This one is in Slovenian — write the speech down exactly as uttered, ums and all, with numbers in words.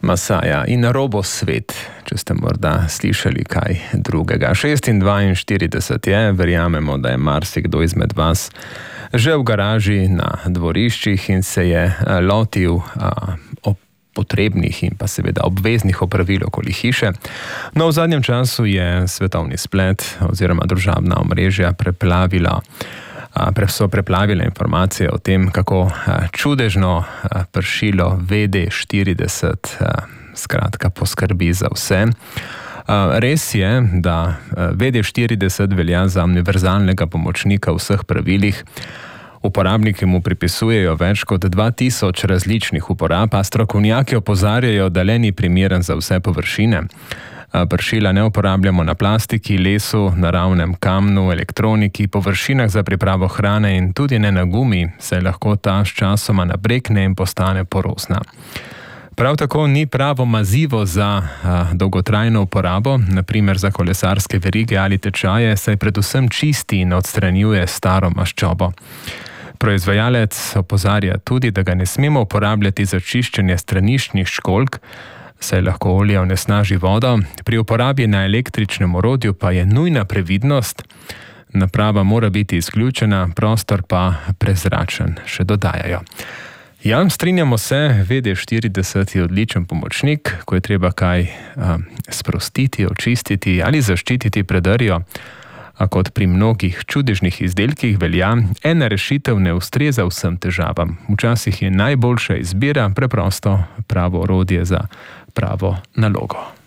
Masaja in Robosvet, če ste morda slišali kaj drugega. šestindvainštirideset je, verjamemo, da je marsikdo izmed vas že v garaži na dvoriščih in se je lotil a, o potrebnih in pa seveda obveznih opravil okoli hiše. No, v zadnjem času je svetovni splet oziroma družabna omrežja preplavila so preplavile informacije o tem, kako čudežno pršilo V D štirideset skratka poskrbi za vse. Res je, da V D štirideset velja za univerzalnega pomočnika v vseh pravilih. Uporabniki mu pripisujejo več kot dva tisoč različnih uporab, a strokovnjaki opozarjajo, da le ni primeren za vse površine. Pršila ne uporabljamo na plastiki, lesu, naravnem kamnu, elektroniki, površinah za pripravo hrane in tudi ne na gumi, saj lahko ta sčasoma nabrekne in postane porosna. Prav tako ni pravo mazivo za a, dolgotrajno uporabo, naprimer za kolesarske verige ali tečaje, saj predvsem čisti in odstranjuje staro maščobo. Proizvajalec opozarja tudi, da ga ne smemo uporabljati za čiščenje straniščnih školjk, saj lahko olje onesnaži vodo. Pri uporabi na električnem orodju pa je nujna previdnost. Naprava mora biti izključena, prostor pa prezračen, še dodajajo. Ja, strinjamo se, V D štirideset je odličen pomočnik, ko je treba kaj a, sprostiti, očistiti ali zaščititi pred rjo. A kot pri mnogih čudežnih izdelkih velja, ena rešitev ne ustreza vsem težavam. Včasih je najboljša izbira preprosto pravo orodje za pravo nalogo.